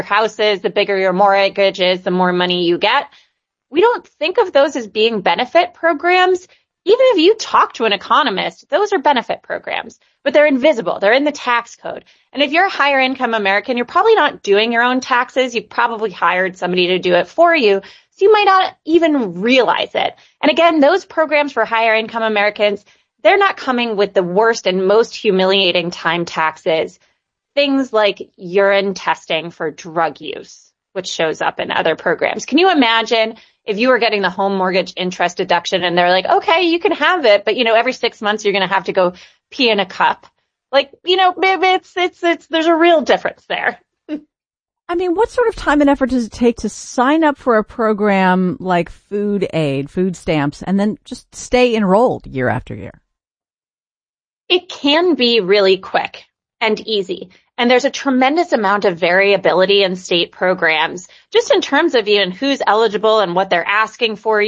house is, the bigger your mortgage is, the more money you get. We don't think of those as being benefit programs. Even if you talk to an economist, those are benefit programs, but they're invisible. They're in the tax code. And if you're a higher income American, you're probably not doing your own taxes. You've probably hired somebody to do it for you. So you might not even realize it. And again, those programs for higher income Americans, they're not coming with the worst and most humiliating time taxes. Things like urine testing for drug use, which shows up in other programs. Can you imagine if you were getting the home mortgage interest deduction and they're like, okay, you can have it, but every 6 months you're going to have to go pee in a cup. Like, there's a real difference there. I mean, what sort of time and effort does it take to sign up for a program like food aid, food stamps, and then just stay enrolled year after year? It can be really quick and easy. And there's a tremendous amount of variability in state programs, just in terms of even who's eligible and what they're asking from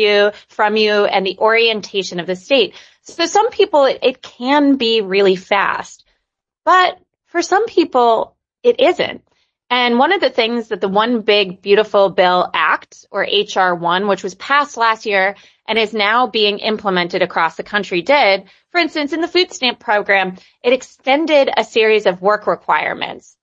you and the orientation of the state. So some people, it can be really fast, but for some people, it isn't. And one of the things that the One Big Beautiful Bill Act, or H.R. 1, which was passed last year and is now being implemented across the country did, for instance, in the food stamp program, it extended a series of work requirements.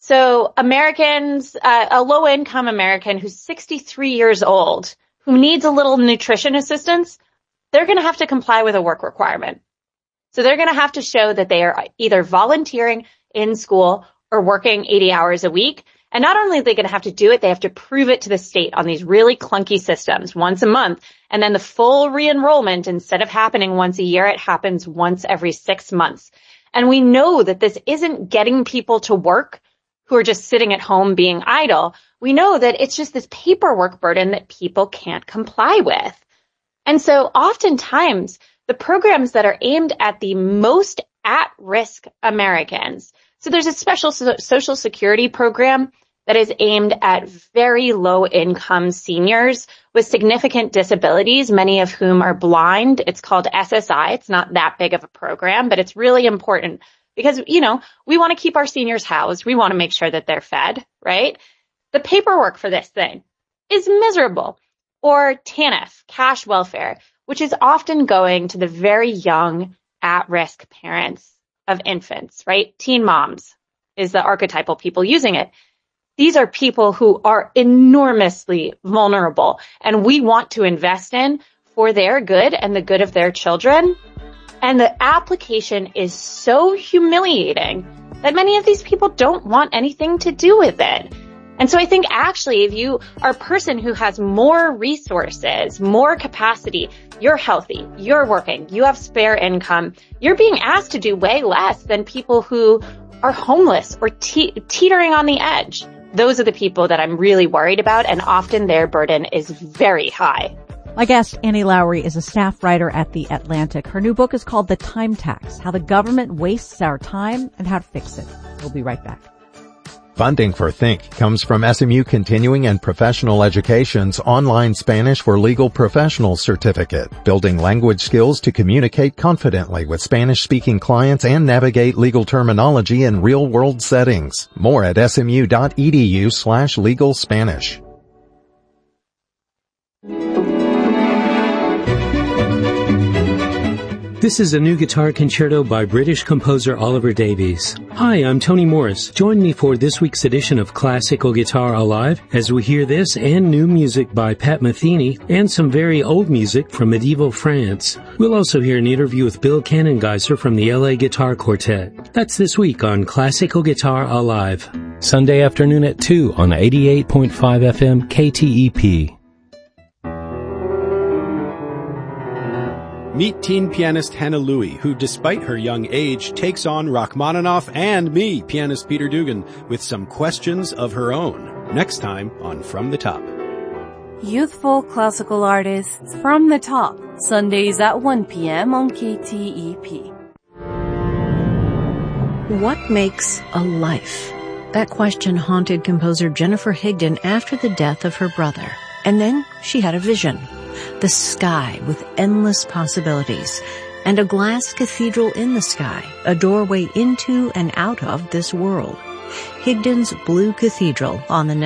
So Americans, a low-income American who's 63 years old, who needs a little nutrition assistance, they're going to have to comply with a work requirement. So they're going to have to show that they are either volunteering in school or working 80 hours a week. And not only are they going to have to do it, they have to prove it to the state on these really clunky systems once a month. And then the full re-enrollment, instead of happening once a year, it happens once every 6 months. And we know that this isn't getting people to work who are just sitting at home being idle. We know that it's just this paperwork burden that people can't comply with. And so oftentimes the programs that are aimed at the most at-risk Americans, so there's a special Social Security program that is aimed at very low-income seniors with significant disabilities, many of whom are blind. It's called SSI. It's not that big of a program, but it's really important because, we want to keep our seniors housed. We want to make sure that they're fed, right? The paperwork for this thing is miserable. Or TANF, cash welfare, which is often going to the very young, at-risk parents of infants, right? Teen moms is the archetypal people using it. These are people who are enormously vulnerable and we want to invest in for their good and the good of their children. And the application is so humiliating that many of these people don't want anything to do with it. And so I think actually if you are a person who has more resources, more capacity, you're healthy, you're working, you have spare income, you're being asked to do way less than people who are homeless or teetering on the edge. Those are the people that I'm really worried about, and often their burden is very high. My guest, Annie Lowrey, is a staff writer at The Atlantic. Her new book is called The Time Tax, How the Government Wastes Our Time and How to Fix It. We'll be right back. Funding for Think comes from SMU Continuing and Professional Education's online Spanish for Legal Professionals certificate, building language skills to communicate confidently with Spanish-speaking clients and navigate legal terminology in real-world settings. More at smu.edu/legal Spanish. This is a new guitar concerto by British composer Oliver Davies. Hi, I'm Tony Morris. Join me for this week's edition of Classical Guitar Alive as we hear this and new music by Pat Metheny and some very old music from medieval France. We'll also hear an interview with Bill Cannengeiser from the LA Guitar Quartet. That's this week on Classical Guitar Alive. Sunday afternoon at 2 on 88.5 FM KTEP. Meet teen pianist Hannah Louie, who, despite her young age, takes on Rachmaninoff and me, pianist Peter Dugan, with some questions of her own. Next time on From the Top. Youthful classical artists From the Top, Sundays at 1 p.m. on KTEP. What makes a life? That question haunted composer Jennifer Higdon after the death of her brother. And then she had a vision. The sky with endless possibilities, and a glass cathedral in the sky, a doorway into and out of this world. Higdon's Blue Cathedral on the next